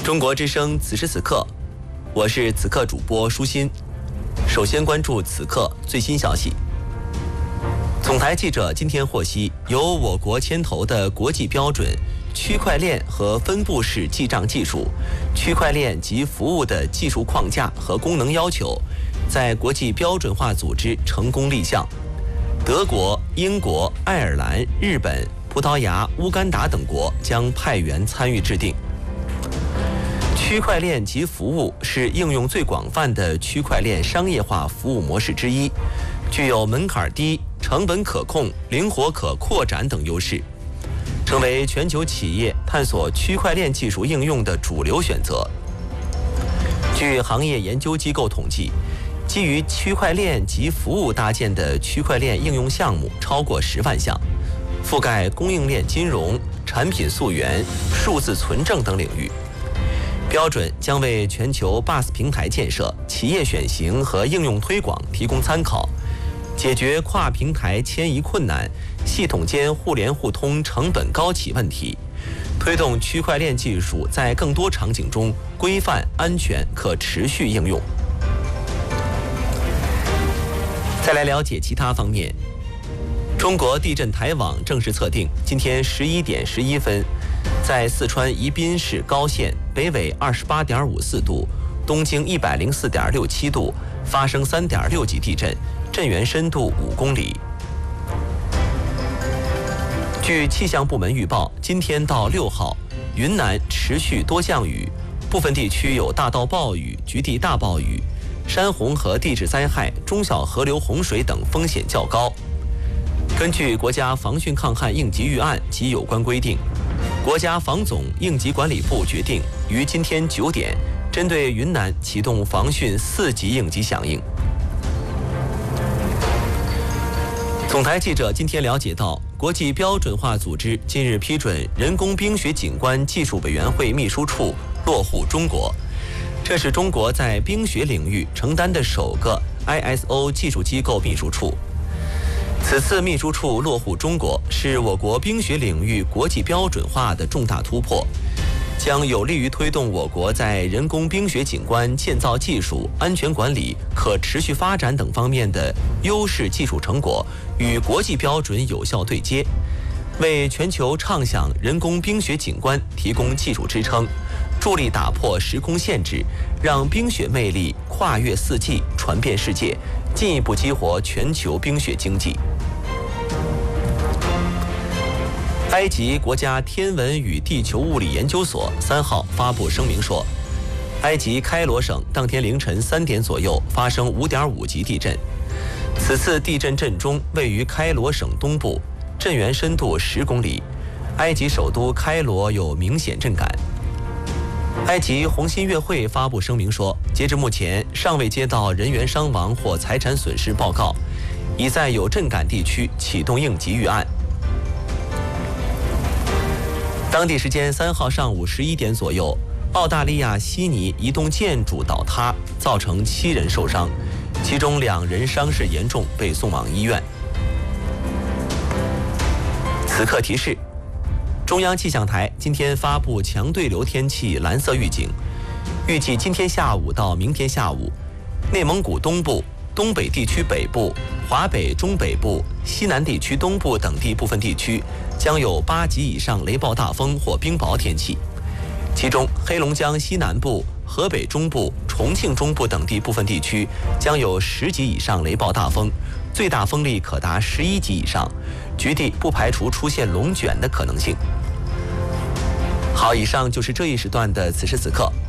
中国之声此时此刻，我是此刻主播舒心。首先关注此刻最新消息。总台记者今天获悉，由我国牵头的国际标准区块链和分布式记账技术、区块链及服务的技术框架和功能要求，在国际标准化组织成功立项。德国、英国、爱尔兰、日本、葡萄牙、乌干达等国将派员参与制定。区块链及服务是应用最广泛的区块链商业化服务模式之一，具有门槛低、成本可控、灵活可扩展等优势，成为全球企业探索区块链技术应用的主流选择。据行业研究机构统计，基于区块链及服务搭建的区块链应用项目超过10万项，覆盖供应链金融、产品溯源、数字存证等领域。标准将为全球 BaaS 平台建设、企业选型和应用推广提供参考，解决跨平台迁移困难、系统间互联互通成本高企问题，推动区块链技术在更多场景中规范、安全、可持续应用。再来了解其他方面。中国地震台网正式测定，今天11点11分，在四川宜宾市高县北纬28.54度、东经104.67度发生3.6级地震，震源深度5公里。据气象部门预报，今天到6号，云南持续多降雨，部分地区有大到暴雨、局地大暴雨，山洪和地质灾害、中小河流洪水等风险较高。根据国家防汛抗旱应急预案及有关规定，国家防总应急管理部决定于今天9点针对云南启动防汛4级应急响应。总台记者今天了解到，国际标准化组织近日批准人工冰雪景观技术委员会秘书处落户中国，这是中国在冰雪领域承担的首个 ISO 技术机构秘书处。此次秘书处落户中国，是我国冰雪领域国际标准化的重大突破，将有利于推动我国在人工冰雪景观建造技术、安全管理、可持续发展等方面的优势技术成果与国际标准有效对接，为全球畅享人工冰雪景观提供技术支撑，助力打破时空限制，让冰雪魅力跨越四季，传遍世界，进一步激活全球冰雪经济。埃及国家天文与地球物理研究所3号发布声明说，埃及开罗省当天凌晨3点左右发生5.5级地震，此次地震震中位于开罗省东部，震源深度10公里，埃及首都开罗有明显震感。埃及红新月会发布声明说，截至目前尚未接到人员伤亡或财产损失报告，已在有震感地区启动应急预案。当地时间3号上午11点左右，澳大利亚悉尼一栋建筑倒塌，造成7人受伤，其中2人伤势严重，被送往医院。此刻提示，中央气象台今天发布强对流天气蓝色预警，预计今天下午到明天下午，内蒙古东部、东北地区北部、华北中北部、西南地区东部等地部分地区将有8级以上雷暴大风或冰雹天气，其中黑龙江西南部、河北中部、重庆中部等地部分地区将有10级以上雷暴大风，最大风力可达11级以上，局地不排除出现龙卷的可能性。好，以上就是这一时段的此时此刻，